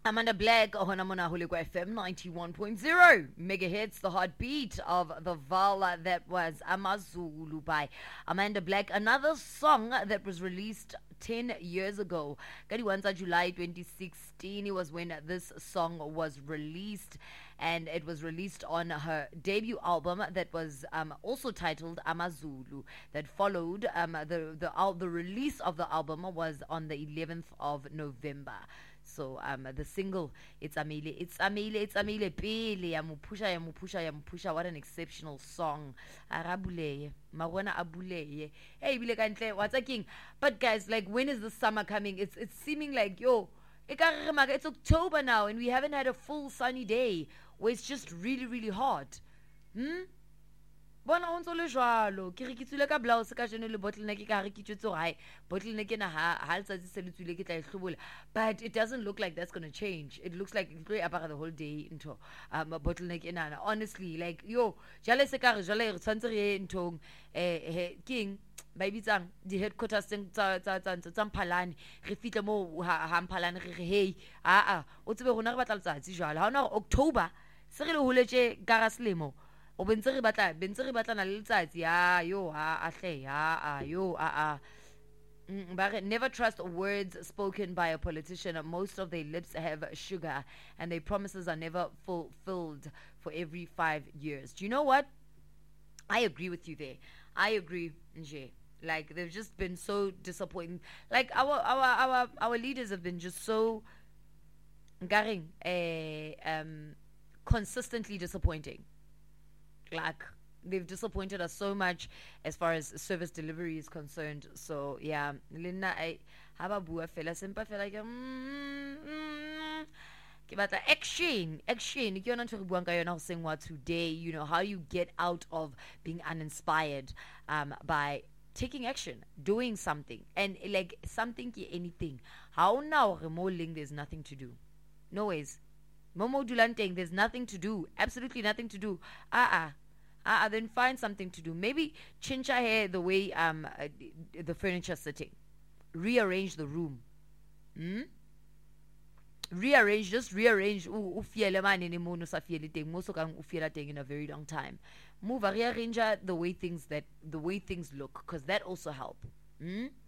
Amanda Black, Ohana Mona Hulikwa FM 91.0 megahertz, the heartbeat of the Vala. That was Amazulu by Amanda Black. Another song that was released 10 years ago. Kadiwanza July 2016 was when this song was released, and it was released on her debut album that was also titled Amazulu. That followed the release of the album was on the 11th of November. So the single, it's Amile, it's Amile, it's Amile, Pele, Yamupusha. What an exceptional song. Arabuleye, Marwana Abuleye. Hey, Bile Kantle, what's a king? But guys, like, when is the summer coming? It's seeming like, it's October now, and we haven't had a full sunny day where it's just really, really hot. Bona ontso le jwalo ke rekitsule ka blouse ka jeno le bottleneck ka rekitsetse hai bottleneck na ha letsatsi se le tswile ke tla ihlobola, but it doesn't look like that's going to change. It looks like itlo apara the whole day into bottleneck ena. Honestly, like jale se ka re jale re tshwantse re ntong king ba ibitsang di headquarters tsa Mphalane re fitle mo ha Mphalane re hey o tsebe rona re batla letsatsi jwale ha ona October se re le holetse ka ga selemo o bentse re batla na le letsatsi but never trust words spoken by a politician. Most of their lips have sugar, and their promises are never fulfilled for every 5 years. Do you know what? I agree with you there. I agree, Nje. Like, they've just been so disappointing. Like, our leaders have been just so consistently disappointing. Like, they've disappointed us so much as far as service delivery is concerned. So yeah, Linda, I have a bua fella simpa fella ke batla action ke yona ntho re buang ka yona go sengwa today. You know, how you get out of being uninspired by taking action, doing something, and like something ke anything. How now remoling there's nothing to do. No ways. Momo Dulanteng, there's nothing to do. Absolutely nothing to do. Then find something to do. Maybe change your hair the way the furniture sitting. Rearrange the room. Rearrange. Ufiele mane ne mono sa fiele teng mo so kang ufiela teng in a very long time. Move rearrange the way things look, because that also help.